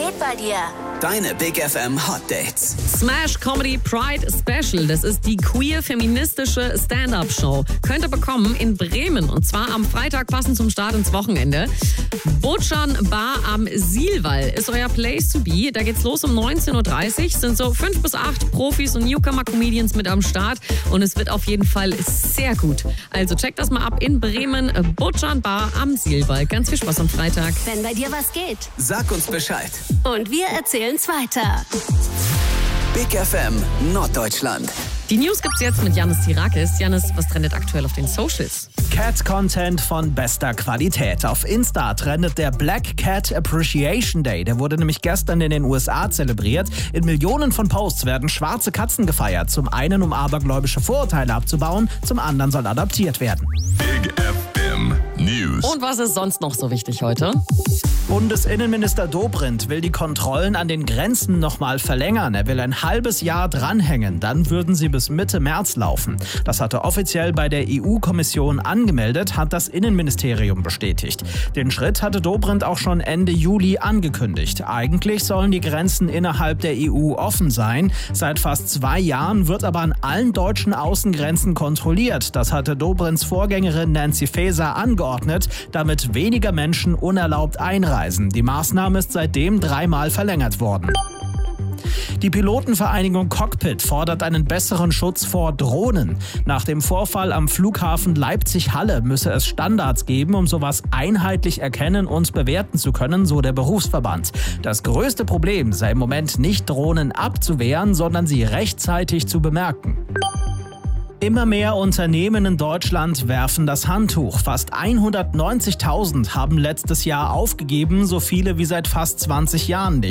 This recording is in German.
geht bei dir? Deine Big FM Hot Dates. Smash Comedy Pride Special. Das ist die queer-feministische Stand-Up-Show. Könnt ihr bekommen in Bremen. Und zwar am Freitag passend zum Start ins Wochenende. Butchern Bar am Sielwall ist euer Place to be. Da geht's los um 19.30 Uhr. Sind so 5 bis 8 Profis und Newcomer-Comedians mit am Start. Und es wird auf jeden Fall sehr gut. Also checkt das mal ab in Bremen. Butchern Bar am Sielwall. Ganz viel Spaß am Freitag. Wenn bei dir was geht. Sag uns Bescheid. Und wir erzählen's weiter. Big FM Norddeutschland. Die News gibt's jetzt mit Janis Tirakis. Janis, was trendet aktuell auf den Socials? Cat-Content von bester Qualität. Auf Insta trendet der Black Cat Appreciation Day. Der wurde nämlich gestern in den USA zelebriert. In Millionen von Posts werden schwarze Katzen gefeiert. Zum einen, um abergläubische Vorurteile abzubauen, zum anderen soll adaptiert werden. Big FM News. Und was ist sonst noch so wichtig heute? Bundesinnenminister Dobrindt will die Kontrollen an den Grenzen nochmal verlängern. Er will ein halbes Jahr dranhängen. Dann würden sie bis Mitte März laufen. Das hatte offiziell bei der EU-Kommission angemeldet, hat das Innenministerium bestätigt. Den Schritt hatte Dobrindt auch schon Ende Juli angekündigt. Eigentlich sollen die Grenzen innerhalb der EU offen sein. Seit fast 2 Jahren wird aber an allen deutschen Außengrenzen kontrolliert. Das hatte Dobrindts Vorgängerin Nancy Faeser angeordnet, damit weniger Menschen unerlaubt einreisen. Die Maßnahme ist seitdem 3-mal verlängert worden. Die Pilotenvereinigung Cockpit fordert einen besseren Schutz vor Drohnen. Nach dem Vorfall am Flughafen Leipzig-Halle müsse es Standards geben, um sowas einheitlich erkennen und bewerten zu können, so der Berufsverband. Das größte Problem sei im Moment nicht Drohnen abzuwehren, sondern sie rechtzeitig zu bemerken. Immer mehr Unternehmen in Deutschland werfen das Handtuch. Fast 190.000 haben letztes Jahr aufgegeben, so viele wie seit fast 20 Jahren nicht.